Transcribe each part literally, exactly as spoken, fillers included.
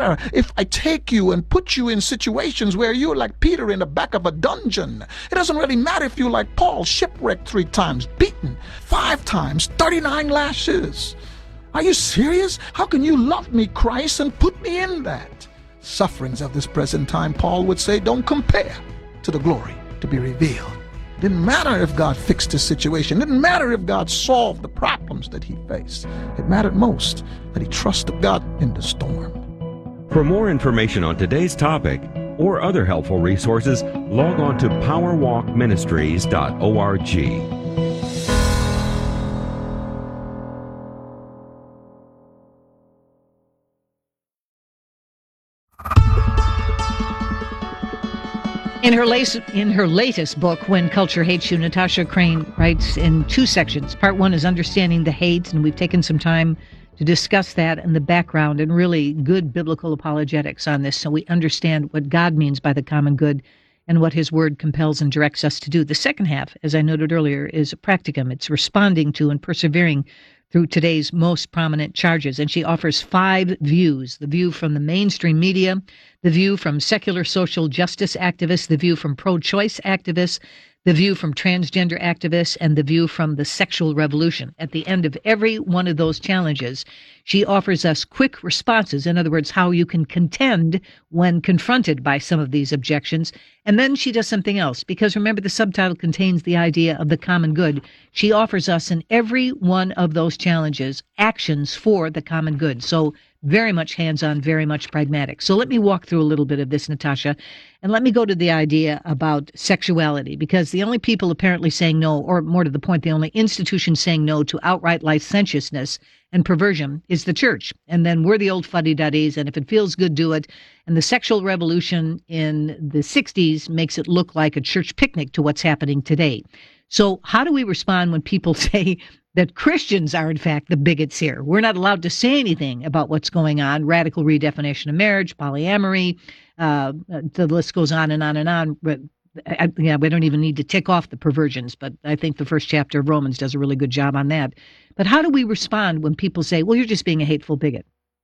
matter if I take you and put you in situations where you're like Peter in the back of a dungeon. It doesn't really matter if you're like Paul, shipwrecked three times, beaten five times, thirty-nine lashes. Are you serious? How can you love me, Christ, and put me in that? Sufferings of this present time, Paul would say, don't compare to the glory to be revealed. It didn't matter if God fixed his situation. It didn't matter if God solved the problems that he faced. It mattered most that he trusted God in the storm. For more information on today's topic or other helpful resources, log on to power walk ministries dot org. In her, lace, in her latest book, When Culture Hates You, Natasha Crain writes in two sections. Part one is understanding the hate, and we've taken some time to discuss that and the background and really good biblical apologetics on this so we understand what God means by the common good and what his word compels and directs us to do. The second half, as I noted earlier, is practicum. It's responding to and persevering through today's most prominent charges. And she offers five views: the view from the mainstream media, the view from secular social justice activists, the view from pro-choice activists, the view from transgender activists, and the view from the sexual revolution. At the end of every one of those challenges, she offers us quick responses. In other words, how you can contend when confronted by some of these objections. And then she does something else, because remember, the subtitle contains the idea of the common good. She offers us in every one of those challenges actions for the common good. So very much hands-on, very much pragmatic. So let me walk through a little bit of this, Natasha, and let me go to the idea about sexuality, because the only people apparently saying no, or more to the point, the only institution saying no to outright licentiousness and perversion is the church. And then we're the old fuddy-duddies, and if it feels good, do it. And the sexual revolution in the sixties makes it look like a church picnic to what's happening today. So how do we respond when people say that Christians are, in fact, the bigots here? We're not allowed to say anything about what's going on: radical redefinition of marriage, polyamory, uh, the list goes on and on and on. But I, yeah, we don't even need to tick off the perversions, but I think the first chapter of Romans does a really good job on that. But how do we respond when people say, well, you're just being a hateful bigot?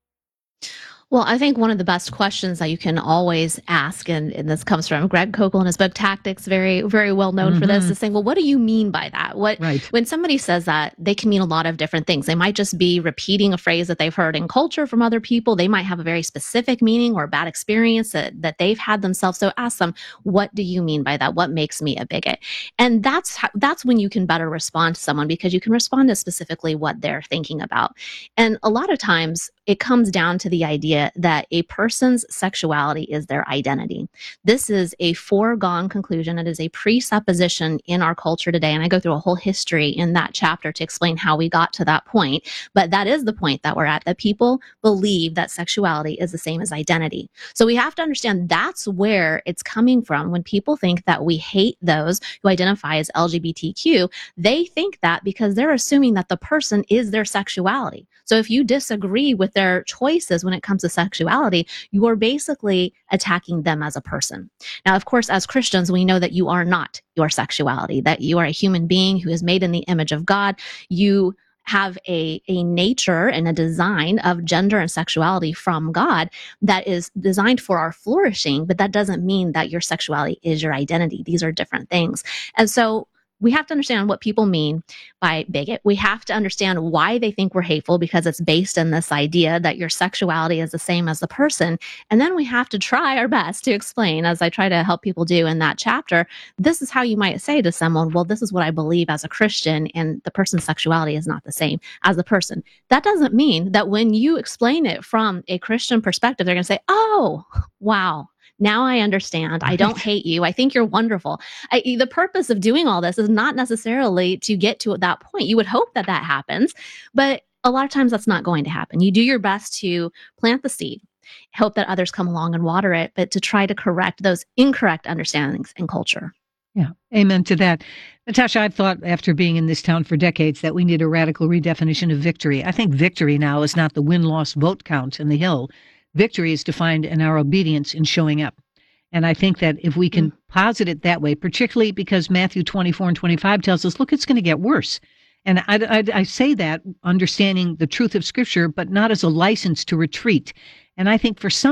Well, I think one of the best questions that you can always ask, and, and this comes from Greg Koukl in his book Tactics, very, very well known mm-hmm. for this, is saying, well, what do you mean by that? What right. When somebody says that, they can mean a lot of different things. They might just be repeating a phrase that they've heard in culture from other people. They might have a very specific meaning or a bad experience that, that they've had themselves. So ask them, what do you mean by that? What makes me a bigot? And that's how, that's when you can better respond to someone, because you can respond to specifically what they're thinking about. And a lot of times it comes down to the idea that a person's sexuality is their identity. This is a foregone conclusion. It is a presupposition in our culture today. And I go through a whole history in that chapter to explain how we got to that point. But that is the point that we're at, that people believe that sexuality is the same as identity. So we have to understand that's where it's coming from. When people think that we hate those who identify as L G B T Q, they think that because they're assuming that the person is their sexuality. So if you disagree with their choices when it comes to sexuality, you are basically attacking them as a person. Now, of course, as Christians, we know that you are not your sexuality, that you are a human being who is made in the image of God. You have a, a nature and a design of gender and sexuality from God that is designed for our flourishing, but that doesn't mean that your sexuality is your identity. These are different things. And so we have to understand what people mean by bigot. We have to understand why they think we're hateful, because it's based in this idea that your sexuality is the same as the person. And then we have to try our best to explain, as I try to help people do in that chapter, this is how you might say to someone, well, this is what I believe as a Christian, and the person's sexuality is not the same as the person. That doesn't mean that when you explain it from a Christian perspective, they're going to say, oh, wow. Now I understand. I don't hate you. I think you're wonderful. I, the purpose of doing all this is not necessarily to get to that point. You would hope that that happens, but a lot of times that's not going to happen. You do your best to plant the seed, hope that others come along and water it, but to try to correct those incorrect understandings in culture. Yeah, amen to that. Natasha, I've thought after being in this town for decades that we need a radical redefinition of victory. I think victory now is not the win-loss vote count in the Hill. Victory is defined in our obedience in showing up. And I think that if we can posit it that way, particularly because Matthew twenty-four and twenty-five tells us, look, it's going to get worse. And I, I, I say that understanding the truth of Scripture, but not as a license to retreat. And I think for some